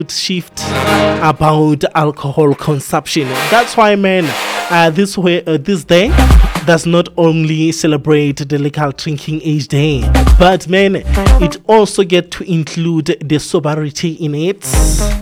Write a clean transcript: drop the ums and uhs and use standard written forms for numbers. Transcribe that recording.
shift about alcohol consumption. That's why, man, this day does not only celebrate the legal drinking age day, but man, it also get to include the sobriety in it.